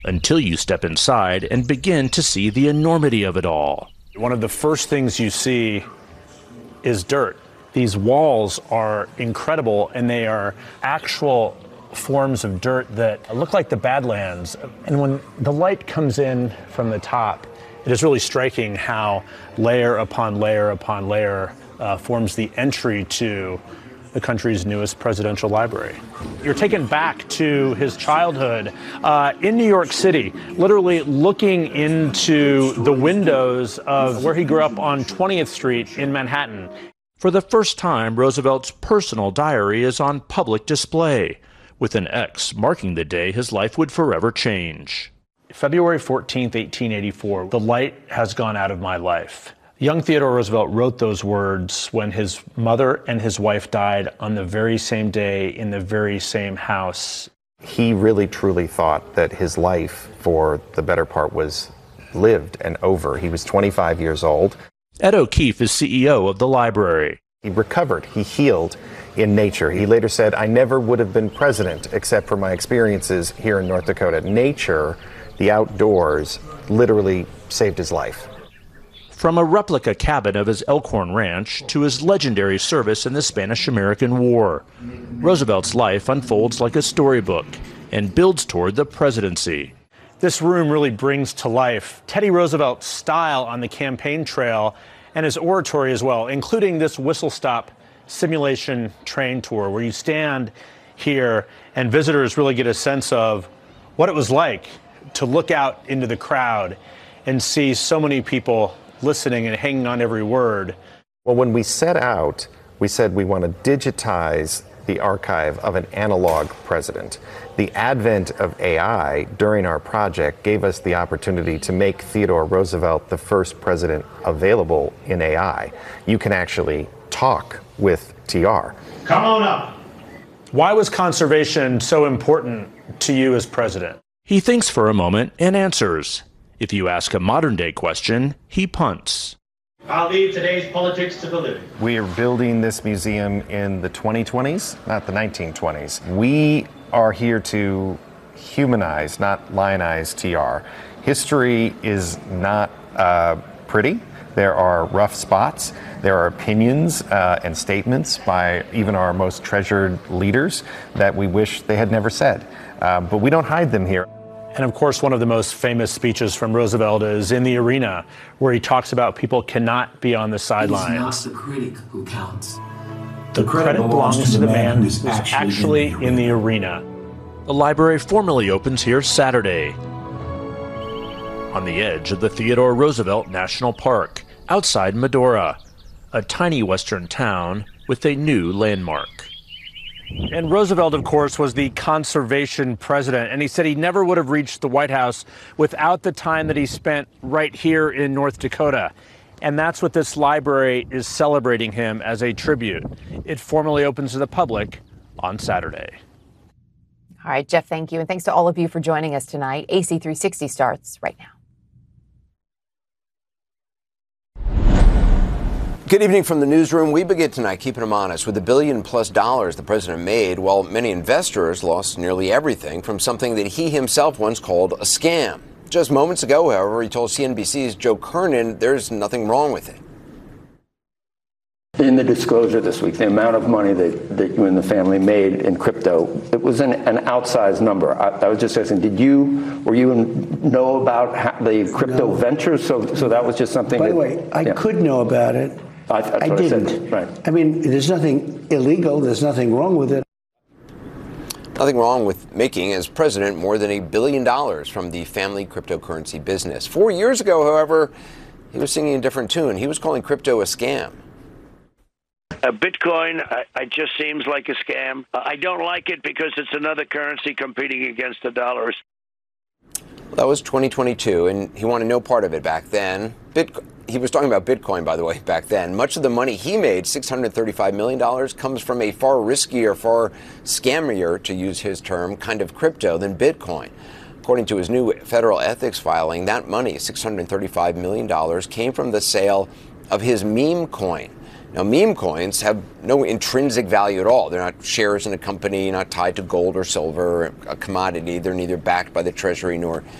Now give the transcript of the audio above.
Until you step inside and begin to see the enormity of it all. One of the first things you see is dirt. These walls are incredible, and they are actual forms of dirt that look like the Badlands. And when the light comes in from the top, it is really striking how layer upon layer upon layer forms the entry to the country's newest presidential library. You're taken back to his childhood in New York City, literally looking into the windows of where he grew up on 20th Street in Manhattan. For the first time, Roosevelt's personal diary is on public display, with an X marking the day his life would forever change. February 14th, 1884, the light has gone out of my life. Young Theodore Roosevelt wrote those words when his mother and his wife died on the very same day in the very same house. He really truly thought that his life for the better part was lived and over. He was 25 years old. Ed O'Keefe is CEO of the library. He recovered, he healed in nature. He later said, "I never would have been president except for my experiences here in North Dakota." Nature, the outdoors, literally saved his life. From a replica cabin of his Elkhorn ranch to his legendary service in the Spanish-American War, Roosevelt's life unfolds like a storybook and builds toward the presidency. This room really brings to life Teddy Roosevelt's style on the campaign trail and his oratory as well, including this whistle-stop simulation train tour where you stand here and visitors really get a sense of what it was like to look out into the crowd and see so many people listening and hanging on every word. Well, when we set out, we said we want to digitize the archive of an analog president. The advent of AI during our project gave us the opportunity to make Theodore Roosevelt the first president available in AI. You can actually talk with TR. Come on up. Why was conservation so important to you as president? He thinks for a moment and answers. If you ask a modern-day question, he punts. I'll leave today's politics to the living. We are building this museum in the 2020s, not the 1920s. We are here to humanize, not lionize TR. History is not pretty. There are rough spots. There are opinions and statements by even our most treasured leaders that we wish they had never said. But we don't hide them here. And of course, one of the most famous speeches from Roosevelt is in the arena, where he talks about people cannot be on the sidelines. It's not the critic who counts. The credit belongs to the man who's actually in the arena. The library formally opens here Saturday, on the edge of the Theodore Roosevelt National Park, outside Medora, a tiny western town with a new landmark. And Roosevelt, of course, was the conservation president, and he said he never would have reached the White House without the time that he spent right here in North Dakota. And that's what this library is celebrating him as a tribute. It formally opens to the public on Saturday. All right, Jeff, thank you. And thanks to all of you for joining us tonight. AC360 starts right now. Good evening from the newsroom. We begin tonight keeping them honest with $1 billion+ the president made, while many investors lost nearly everything from something that he himself once called a scam. Just moments ago, however, he told CNBC's Joe Kernan there's nothing wrong with it. In the disclosure this week, the amount of money that you and the family made in crypto, it was an outsized number. I was just asking, were you know about the crypto ventures? So that was just something. By the way, I could know about it. I didn't. Right. I mean, there's nothing illegal. There's nothing wrong with it. Nothing wrong with making, as president, more than $1 billion from the family cryptocurrency business. 4 years ago, however, he was singing a different tune. He was calling crypto a scam. Bitcoin, it just seems like a scam. I don't like it because it's another currency competing against the dollars. That was 2022, and he wanted no part of it back then. He was talking about Bitcoin, by the way, back then. Much of the money he made, $635 million, comes from a far riskier, far scammier, to use his term, kind of crypto than Bitcoin. According to his new federal ethics filing, that money, $635 million, came from the sale of his meme coin. Now, meme coins have no intrinsic value at all. They're not shares in a company, not tied to gold or silver, a commodity. They're neither backed by the Treasury nor